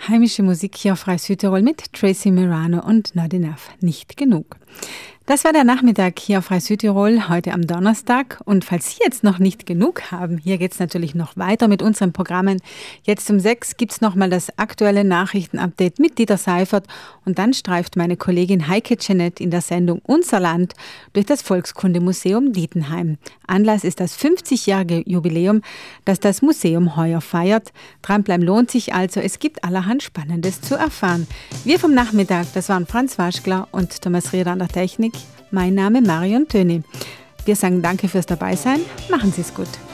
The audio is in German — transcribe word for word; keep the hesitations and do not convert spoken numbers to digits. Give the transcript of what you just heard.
Heimische Musik hier auf Frei Südtirol mit Tracy Morano und Not Enough, nicht genug. Das war der Nachmittag hier auf Frei Südtirol, heute am Donnerstag. Und falls Sie jetzt noch nicht genug haben, hier geht es natürlich noch weiter mit unseren Programmen. Jetzt um sechs gibt es nochmal das aktuelle Nachrichtenupdate mit Dieter Seifert. Und dann streift meine Kollegin Heike Jeanette in der Sendung Unser Land durch das Volkskundemuseum Dietenheim. Anlass ist das fünfzigjährige Jubiläum, das das Museum heuer feiert. Dranbleiben lohnt sich also, es gibt allerhand Spannendes zu erfahren. Wir vom Nachmittag, das waren Franz Waschkler und Thomas Rieder an der Technik. Mein Name Marion Töni. Wir sagen danke fürs Dabeisein. Machen Sie es gut.